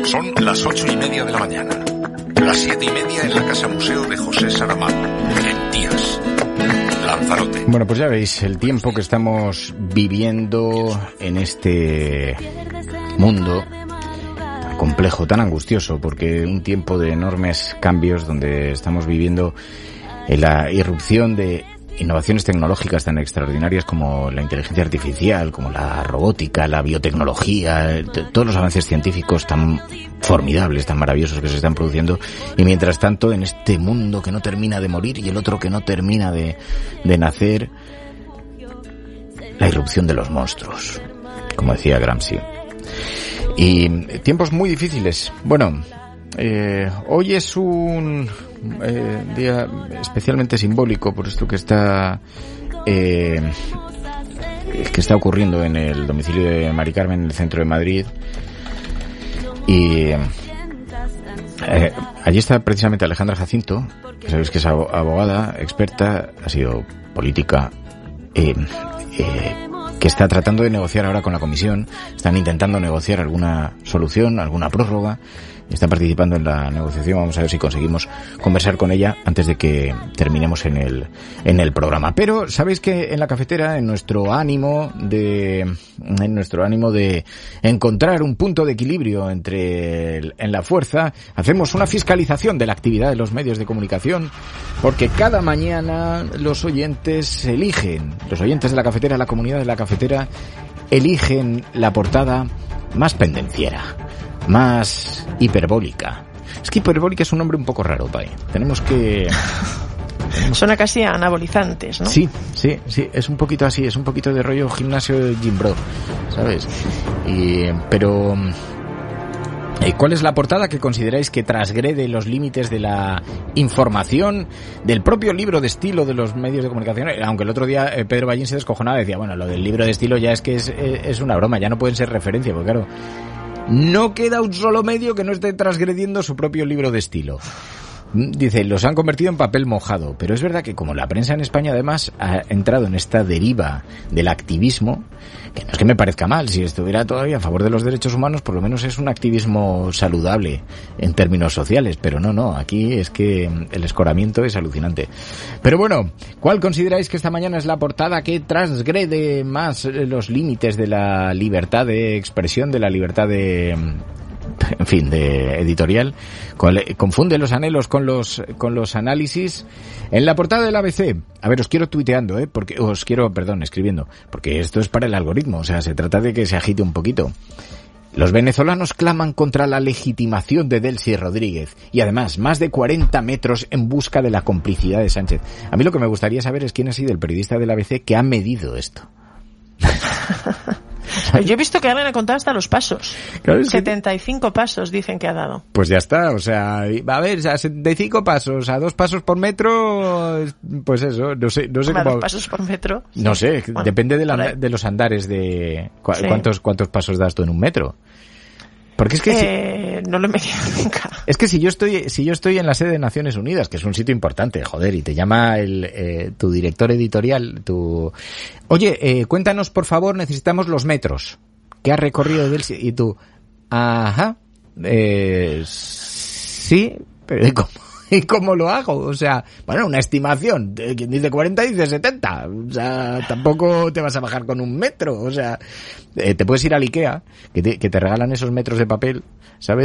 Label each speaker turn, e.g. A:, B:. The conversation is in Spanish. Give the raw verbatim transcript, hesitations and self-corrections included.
A: Son las ocho y media de la mañana. Las siete y media en la Casa Museo de José Saramago, en Tías, Lanzarote.
B: Bueno, pues ya veis el tiempo que estamos viviendo en este mundo tan complejo, tan angustioso, porque un tiempo de enormes cambios donde estamos viviendo en la irrupción de innovaciones tecnológicas tan extraordinarias como la inteligencia artificial, como la robótica, la biotecnología, todos los avances científicos tan formidables, tan maravillosos que se están produciendo, y mientras tanto en este mundo que no termina de morir y el otro que no termina de, de nacer, la irrupción de los monstruos, como decía Gramsci. Y tiempos muy difíciles. Bueno, eh, hoy es un eh, día especialmente simbólico por esto que está eh, que está ocurriendo en el domicilio de Mari Carmen, en el centro de Madrid. Y eh, allí está precisamente Alejandra Jacinto, que sabéis que es abogada, experta, ha sido política, eh, eh, que está tratando de negociar ahora con la Comisión. Están intentando negociar alguna solución, alguna prórroga. Está participando en la negociación. Vamos a ver si conseguimos conversar con ella antes de que terminemos en el en el programa. Pero sabéis que en la cafetera, en nuestro ánimo de en nuestro ánimo de encontrar un punto de equilibrio entre el, en la fuerza, hacemos una fiscalización de la actividad de los medios de comunicación, porque cada mañana los oyentes eligen, los oyentes de la cafetera, la comunidad de la cafetera, eligen la portada más pendenciera, más hiperbólica. Es que hiperbólica es un nombre un poco raro, Pai. Tenemos que...
C: Suena casi a anabolizantes, ¿no?
B: Sí, sí, sí, es un poquito así, es un poquito de rollo gimnasio de Jim Bro, ¿sabes? Y, pero... ¿cuál es la portada que consideráis que transgrede los límites de la información, del propio libro de estilo de los medios de comunicación? Aunque el otro día eh, Pedro Ballín se descojonaba y decía, bueno, lo del libro de estilo ya es que es, es una broma, ya no pueden ser referencia, porque claro, no queda un solo medio que no esté transgrediendo su propio libro de estilo. Dice, los han convertido en papel mojado, pero es verdad que como la prensa en España además ha entrado en esta deriva del activismo, que no es que me parezca mal, si estuviera todavía a favor de los derechos humanos, por lo menos es un activismo saludable en términos sociales, pero no, no, aquí es que el escoramiento es alucinante. Pero bueno, ¿cuál consideráis que esta mañana es la portada que transgrede más los límites de la libertad de expresión, de la libertad de... en fin, de editorial? Confunde los anhelos con los con los análisis. En la portada del A B C, a ver, os quiero tuiteando, ¿eh? Porque os quiero, perdón, escribiendo, porque esto es para el algoritmo, o sea, se trata de que se agite un poquito. Los venezolanos claman contra la legitimación de Delcy Rodríguez y además más de cuarenta metros en busca de la complicidad de Sánchez. A mí lo que me gustaría saber es quién ha sido el periodista del A B C que ha medido esto.
C: Yo he visto que alguien ha contado hasta los pasos. Claro, es setenta y cinco que... pasos dicen que ha dado.
B: Pues ya está, o sea, a ver, a setenta y cinco pasos, a dos pasos por metro, pues eso, no sé, no sé
C: cómo...
B: ¿A
C: dos pasos por metro?
B: No sé, bueno, depende de, la, de los andares de... ¿cu- sí. ¿Cuántos cuántos pasos das tú en un metro? Porque es que
C: eh, si, no lo he medido nunca.
B: Es que si yo estoy si yo estoy en la sede de Naciones Unidas, que es un sitio importante, joder, y te llama el eh, tu director editorial, tu oye, eh, cuéntanos por favor, necesitamos los metros que ha recorrido del y tú, ajá, eh, sí, pero ¿y cómo? ¿Y cómo lo hago? O sea, bueno, una estimación. Quien dice cuarenta dice setenta. O sea, tampoco te vas a bajar con un metro. O sea, eh, te puedes ir al IKEA, que te, que te regalan esos metros de papel, ¿sabes?